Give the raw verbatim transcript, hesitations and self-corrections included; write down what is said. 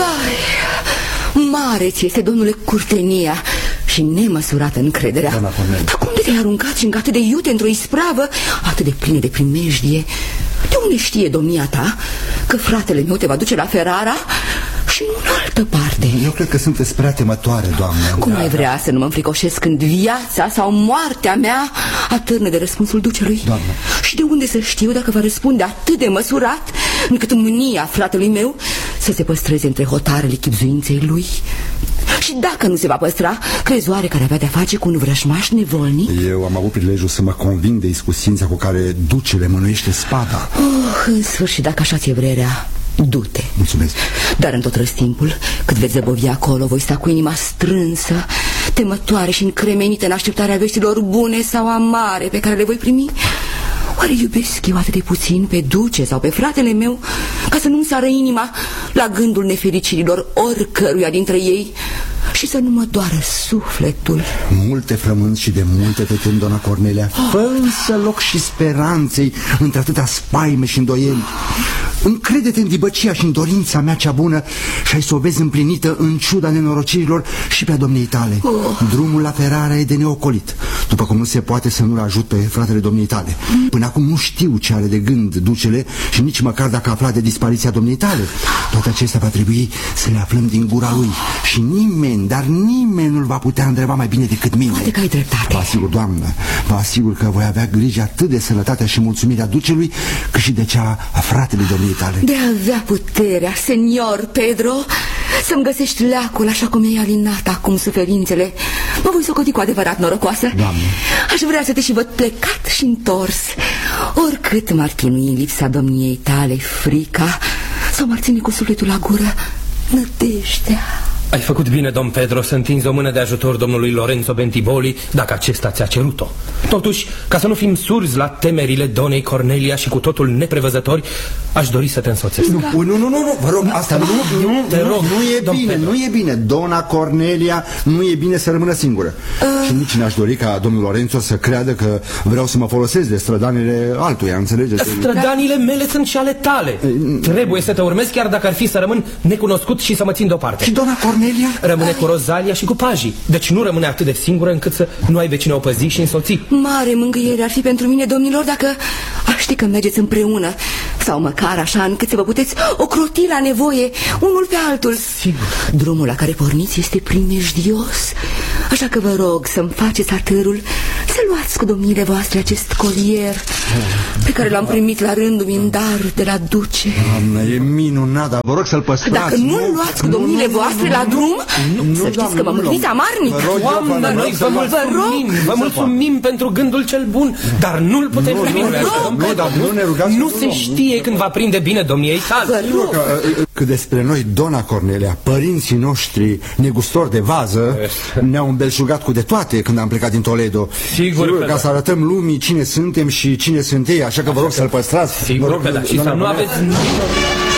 Vai, mare ți este, domnule, curtenia și nemăsurată încrederea. Dar cum de te-ai aruncat și încă atât de iute într-o ispravă atât de plină de primejdie? De unde știe domnia ta că fratele meu te va duce la Ferrara și nu în altă parte? Eu cred că sunteți prea temătoare, doamnă. Cum ai vrea să nu mă înfricoșesc când viața sau moartea mea atârnă de răspunsul ducelui? Doamnă. Și de unde să știu dacă va răspunde atât de măsurat încât mânia fratelui meu să se păstreze între hotarele chibzuinței lui? Și dacă nu se va păstra, crezi oare că ar avea de-a face cu un vrăjmaș nevolnic? Eu am avut prilejul să mă conving de iscusința cu care ducele mânuiește spada. Oh, în sfârșit, dacă așa ți-e vrerea, du-te. Mulțumesc. Dar în tot răstimpul, cât veți zăbovi acolo, voi sta cu inima strânsă, temătoare și încremenită în așteptarea veștilor bune sau amare pe care le voi primi. Oare iubesc eu atât de puțin pe duce sau pe fratele meu ca să nu-mi sară inima la gândul nefericirilor oricăruia dintre ei și să nu mă doară sufletul? Multe frămânți și de multe te tem, dona Cornelia. Fă însă loc și speranței între atâtea spaime și îndoieli. Încrede-te în dibăcia și în dorința mea cea bună și ai să o vezi împlinită în ciuda nenorocirilor și pe-a domniei tale. Oh. Drumul la Ferrara e de neocolit, după cum nu se poate să nu-l ajut pe fratele domniei tale. Până acum nu știu ce are de gând ducele și nici măcar dacă afla de dispariția domniei tale. Toate acestea va trebui să le aflăm din gura lui și nimeni, dar nimeni nu-l va putea întreba mai bine decât mine. Poate că ai dreptate. Vă asigur, doamnă, vă asigur că voi avea grijă atât de sănătatea și mulțumirea ducelui cât și de cea a fratelui domniei tale. De a avea puterea, senior Pedro, să-mi găsești leacul așa cum e alinat acum suferințele, mă voi socoti cu adevărat norocoasă. Doamne. Aș vrea să te și văd plecat și întors, oricât m-ar chinui în lipsa domniei tale frica sau m-ar ține cu sufletul la gură nădejdea. Ai făcut bine, domn Pedro, să întinzi o mână de ajutor domnului Lorenzo Bentiboli, dacă acesta ți-a cerut-o. Totuși, ca să nu fim surzi la temerile donei Cornelia și cu totul neprevăzători, aș dori să te însoțesc. Nu, nu, nu, nu, nu, vă rog, asta nu, nu, te rog, nu e bine, Pedro. nu e bine. Dona Cornelia nu e bine să rămână singură. Uh. Și nici n-aș dori ca domnul Lorenzo să creadă că vreau să mă folosesc de strădanile altuia, înțelegeți? Strădanile mele sunt și ale tale. Trebuie să te urmez chiar dacă ar fi să rămân necunoscut și să mă țin deoparte. Și dona Cornelia? Rămâne cu Rozalia și cu pajii. Deci nu rămâne atât de singură încât să nu ai cine o păzi și însoți. Mare mângâiere ar fi pentru mine, domnilor, dacă aș ști că mergeți împreună, sau măcar așa încât să vă puteți ocroti la nevoie unul pe altul. Sigur. Drumul la care porniți este primejdios, așa că vă rog să-mi faceți atârul să luați cu domniile voastre acest colier pe care l-am primit la rândul în dar de la duce. Doamne, e minunat, dar vă rog să-l păstrați. Dacă nu-l luați cu domniile voastre la drum, să știți că mă mâhniți amarnic. Doamnă, noi vă mulțumim, vă mulțumim pentru gândul cel bun, dar nu-l putem primi. Nu se știe când va prinde bine domniei tale. Că despre noi, dona Cornelia, părinții noștri negustori de vază, ne-au îmbelșugat cu de toate când am plecat din Toledo. Sigur ca să arătăm lumii cine suntem și cine sunt ei, așa că vă rog să-l păstrați. Sigur că da, și să nu aveți nicio...